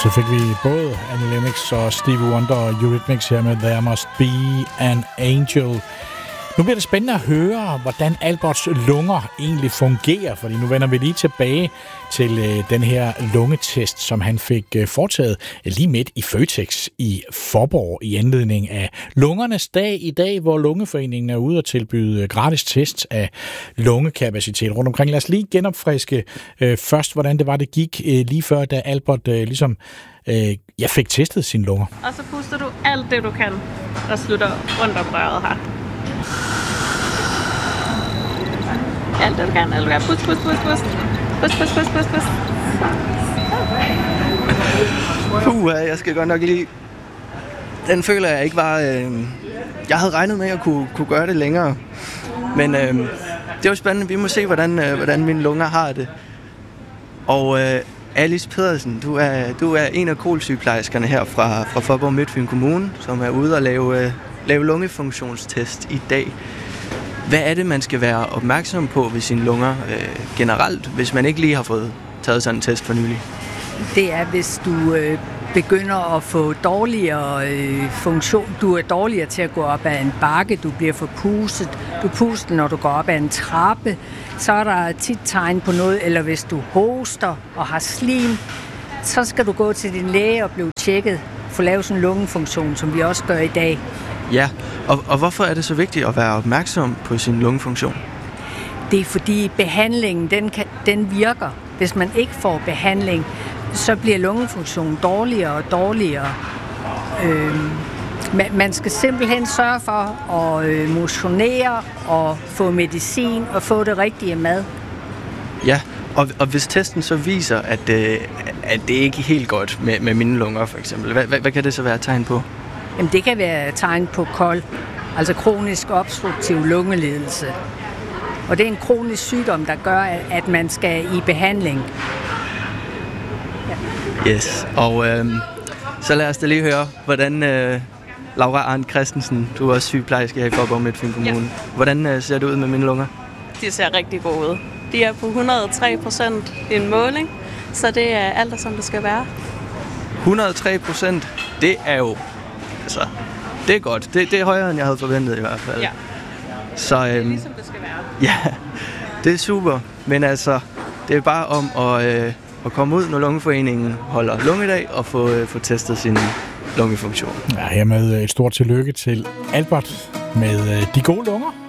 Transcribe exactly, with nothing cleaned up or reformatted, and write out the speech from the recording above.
Så fik vi både Annie Lennox og Stevie Wonder og Eurythmics her med There Must Be an Angel. Nu bliver det spændende at høre, hvordan Alberts lunger egentlig fungerer, fordi nu vender vi lige tilbage til øh, den her lungetest, som han fik øh, foretaget lige midt i Føtex i Faaborg i anledning af lungernes dag i dag, hvor Lungeforeningen er ude og tilbyde gratis test af lungekapacitet rundt omkring. Lad os lige genopfriske øh, først, hvordan det var, det gik øh, lige før, da Albert øh, ligesom øh, jeg fik testet sine lunger. Og så puster du alt det, du kan, og slutter rundt om røret her. Alt det, du kan, alt du kan. Pust, pust, pust, pust. Pust, pust, pust, pust, pust. Puh, jeg skal godt nok lige... Den føler jeg ikke var... Øh... Jeg havde regnet med at kunne, kunne gøre det længere. Men øh... det var spændende. Vi må se, hvordan, øh, hvordan mine lunger har det. Og øh... Alice Pedersen, du er, du er en af kolsygeplejerskerne her fra, fra Faaborg Midtfyn Kommune, som er ude og lave, øh... lave lungefunktionstest i dag. Hvad er det, man skal være opmærksom på ved sine lunger øh, generelt, hvis man ikke lige har fået taget sådan en test for nylig? Det er, hvis du øh, begynder at få dårligere øh, funktion. Du er dårligere til at gå op ad en bakke, du bliver forpustet. Du puster, når du går op ad en trappe. Så er der tit tegn på noget, eller hvis du hoster og har slim, så skal du gå til din læge og blive tjekket, få lavet sådan en lungefunktion, som vi også gør i dag. Ja, og, og hvorfor er det så vigtigt at være opmærksom på sin lungefunktion? Det er fordi behandlingen, den, kan, den virker. Hvis man ikke får behandling, så bliver lungefunktionen dårligere og dårligere. Øh, man skal simpelthen sørge for at øh, motionere og få medicin og få det rigtige mad. Ja, og, og hvis testen så viser, at, øh, at det ikke er helt godt med, med mine lunger for eksempel, hvad, hvad, hvad kan det så være et tegn på? Jamen, det kan være tegn på kol, altså kronisk obstruktiv lungeledelse. Og det er en kronisk sygdom, der gør, at man skal i behandling. Ja. Yes, og øh, så lad os da lige høre, hvordan øh, Laura Arndt Christensen, du er også sygeplejerske her i Faaborg Midtfyn Kommune. Ja. Hvordan øh, ser det ud med mine lunger? De ser rigtig gode ud. De er på et hundrede og tre procent i en måling, så det er alt, som det skal være. et hundrede og tre procent, det er jo... Altså, det er godt. Det, det er højere, end jeg havde forventet i hvert fald. Ja. Så, øhm, det er ligesom det skal være. Ja, det er super. Men altså, det er bare om at, øh, at komme ud, når Lungeforeningen holder lungedag, og få, øh, få testet sin lungefunktion. Ja, hermed et stort tillykke til Albert med øh, de gode lunger.